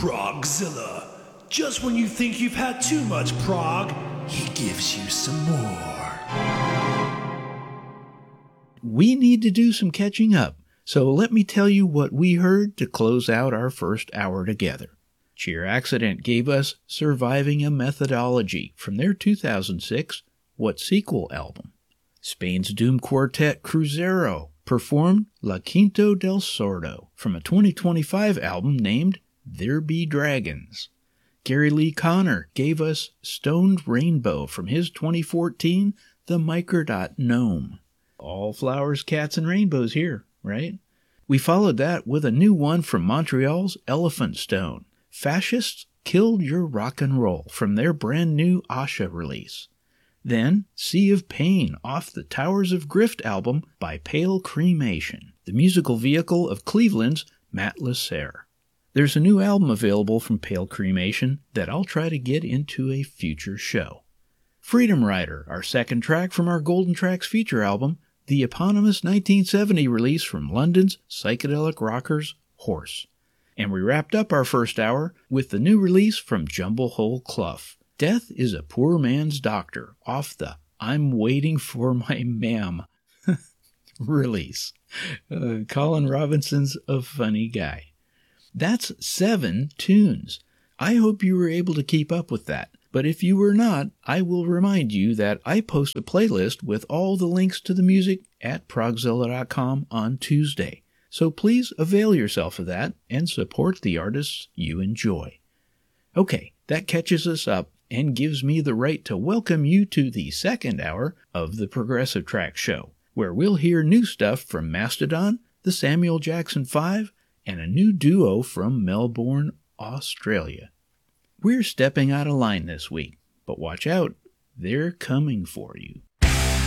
Progzilla. Just when you think you've had too much prog, he gives you some more. We need to do some catching up, so let me tell you what we heard to close out our first hour together. Cheer Accident gave us Surviving a Methodology from their 2006 What Sequel album. Spain's Doom Quartet Cruzeiro performed La Quinto del Sordo from a 2025 album named There Be Dragons. Gary Lee Conner gave us Stoned Rainbow from his 2014 The Microdot Gnome. All flowers, cats, and rainbows here, right? We followed that with a new one from Montreal's Elephant Stone. Fascists Killed Your Rock and Roll from their brand new Asha release. Then Sea of Pain off the Towers of Grift album by Pale Cremation, the musical vehicle of Cleveland's Matt Lasser. There's a new album available from Pale Cremation that I'll try to get into a future show. Freedom Rider, our second track from our Golden Tracks feature album, the eponymous 1970 release from London's psychedelic rockers Horse. And we wrapped up our first hour with the new release from Jumblehole Clough, Death is a Poor Man's Doctor, off the I'm Waiting for My Ma'am release. Colin Robinson's a funny guy. That's 7 tunes. I hope you were able to keep up with that. But if you were not, I will remind you that I post a playlist with all the links to the music at progzilla.com on Tuesday. So please avail yourself of that and support the artists you enjoy. Okay, that catches us up and gives me the right to welcome you to the second hour of the Progressive Track Show, where we'll hear new stuff from Mastodon, the Samuel Jackson 5, and a new duo from Melbourne, Australia. We're stepping out of line this week, but watch out, they're coming for you.